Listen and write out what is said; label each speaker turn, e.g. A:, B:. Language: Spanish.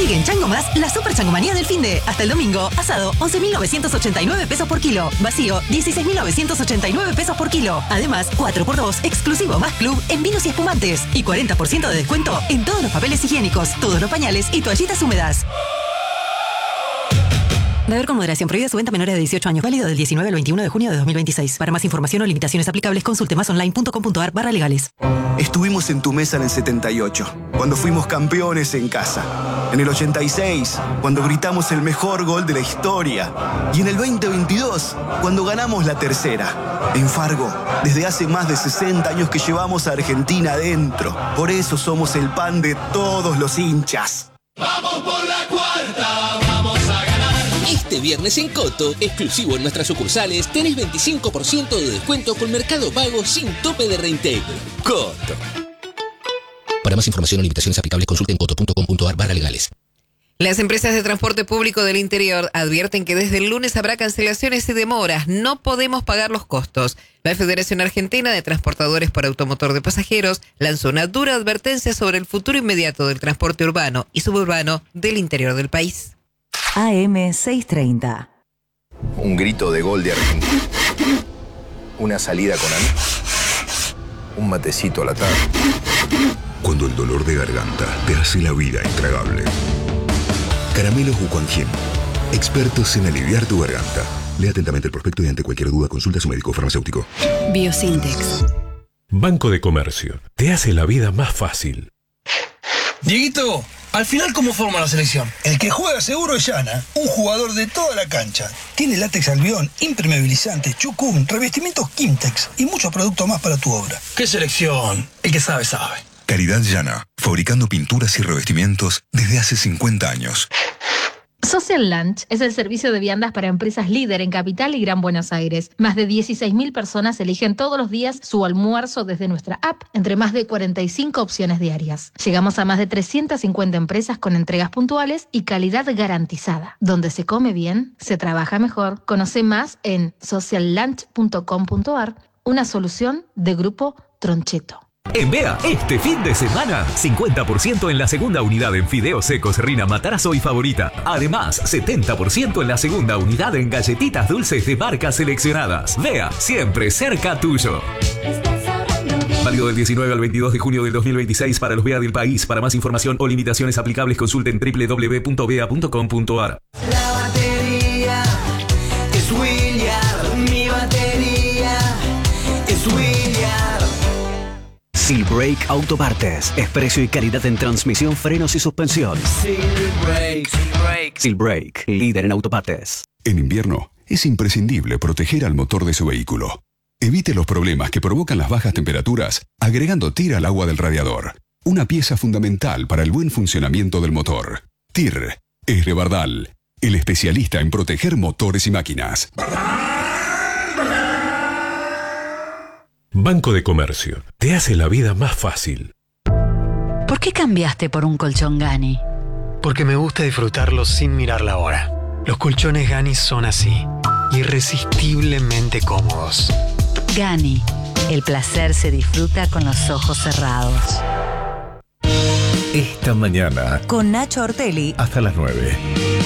A: Sigue en Chango Más la super changomanía del finde. Hasta el domingo, asado, 11.989 pesos por kilo. Vacío, 16.989 pesos por kilo. Además, 4x2, exclusivo más club en vinos y espumantes. Y 40% de descuento en todos los papeles higiénicos, todos los pañales y toallitas húmedas. Beber con moderación. Prohibida su venta a menores de 18 años. Válido del 19 al 21 de junio de 2026. Para más información o limitaciones aplicables, consulte masonline.com.ar/legales.
B: Estuvimos en tu mesa en el 78, cuando fuimos campeones en casa. En el 86, cuando gritamos el mejor gol de la historia. Y en el 2022, cuando ganamos la tercera. En Fargo, desde hace más de 60 años que llevamos a Argentina adentro. Por eso somos el pan de todos los hinchas.
C: ¡Vamos por la cuarta! ¡Vamos a ganar!
D: Este viernes en Coto, exclusivo en nuestras sucursales, tenés 25% de descuento con Mercado Pago sin tope de reintegro. Coto. Para más información o limitaciones aplicables, consulten coto.com.ar/legales.
E: Las empresas de transporte público del interior advierten que desde el lunes habrá cancelaciones y demoras. No podemos pagar los costos. La Federación Argentina de Transportadores por Automotor de Pasajeros lanzó una dura advertencia sobre el futuro inmediato del transporte urbano y suburbano del interior del país.
F: AM 630.
G: Un grito de gol de Argentina. Una salida con amigos. Un matecito a la tarde.
H: Cuando el dolor de garganta te hace la vida intragable. Caramelos Wuquanjin, expertos en aliviar tu garganta. Lea atentamente el prospecto y ante cualquier duda consulta a su médico farmacéutico.
I: Biosintex. Banco de Comercio. Te hace la vida más fácil.
J: Dieguito, al final, ¿cómo forma la selección? El que juega seguro es Llana, un jugador de toda la cancha. Tiene látex albión, impermeabilizante, chucún, revestimientos Kimtex y muchos productos más para tu obra. ¿Qué selección? El que sabe, sabe.
H: Calidad Llana, fabricando pinturas y revestimientos desde hace 50 años.
K: Social Lunch es el servicio de viandas para empresas líder en Capital y Gran Buenos Aires. Más de 16.000 personas eligen todos los días su almuerzo desde nuestra app, entre más de 45 opciones diarias. Llegamos a más de 350 empresas con entregas puntuales y calidad garantizada. Donde se come bien, se trabaja mejor. Conoce más en sociallunch.com.ar, una solución de Grupo Troncheto.
L: En Bea, este fin de semana, 50% en la segunda unidad en fideos secos Rina Matarazzo y Favorita. Además, 70% en la segunda unidad en galletitas dulces de marcas seleccionadas. Bea, siempre cerca tuyo. Válido del 19 al 22 de junio del 2026 para los Bea del país. Para más información o limitaciones aplicables, consulten www.bea.com.ar.
C: La batería es William, mi batería es William.
M: Silbrake Autopartes. Es precio y calidad en transmisión, frenos y suspensión. Silbrake, líder en autopartes.
N: En invierno, es imprescindible proteger al motor de su vehículo. Evite los problemas que provocan las bajas temperaturas agregando TIR al agua del radiador. Una pieza fundamental para el buen funcionamiento del motor. TIR es de Bardal, el especialista en proteger motores y máquinas.
I: Banco de Comercio. Te hace la vida más fácil.
F: ¿Por qué cambiaste por un colchón Gani?
O: Porque me gusta disfrutarlo sin mirar la hora. Los colchones Gani son así, irresistiblemente cómodos.
F: Gani, el placer se disfruta con los ojos cerrados.
P: Esta mañana,
F: con Nacho Ortelli,
P: hasta las 9.